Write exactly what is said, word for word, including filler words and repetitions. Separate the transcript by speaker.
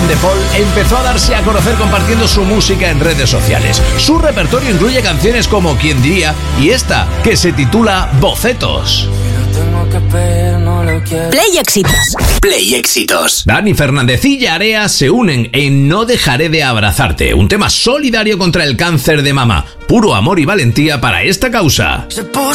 Speaker 1: William de Paul empezó a darse a conocer compartiendo su música en redes sociales. Su repertorio incluye canciones como ¿Quién diría? Y esta, que se titula Bocetos.
Speaker 2: Play Éxitos.
Speaker 3: Play Éxitos.
Speaker 1: Dani Fernández y Yarea se unen en No dejaré de abrazarte, un tema solidario contra el cáncer de mama. Puro amor y valentía para esta causa.
Speaker 4: Se puso